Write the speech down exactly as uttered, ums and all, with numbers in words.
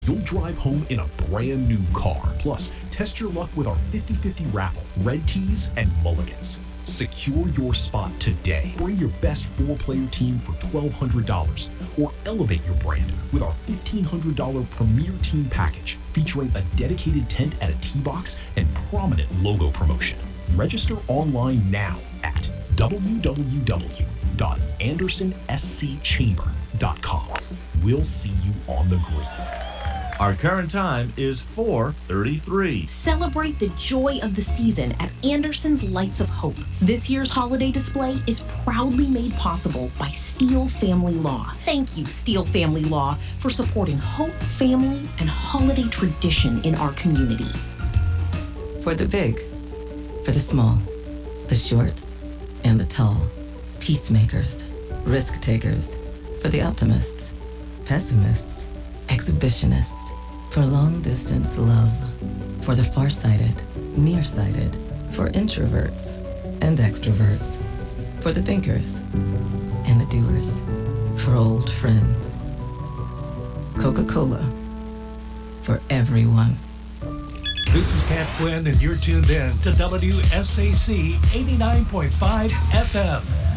You'll drive home in a brand new car. Plus, test your luck with our fifty fifty raffle, red tees, and mulligans. Secure your spot today. Bring your best four-player team for twelve hundred dollars or elevate your brand with our fifteen hundred dollars Premier Team Package featuring a dedicated tent at a tee box and prominent logo promotion. Register online now at w w w dot anderson s c chamber dot com. We'll see you on the green. Our current time is four thirty-three. Celebrate the joy of the season at Anderson's Lights of Hope. This year's holiday display is proudly made possible by Steele Family Law. Thank you, Steele Family Law, for supporting hope, family, and holiday tradition in our community. For the big, for the small, the short, and the tall. Peacemakers, risk takers, for the optimists, pessimists, exhibitionists, for long-distance love, for the far-sighted, nearsighted, for introverts and extroverts, for the thinkers and the doers, for old friends. Coca-Cola, for everyone. This is Pat Quinn, and you're tuned in to W S A C eighty-nine point five F M.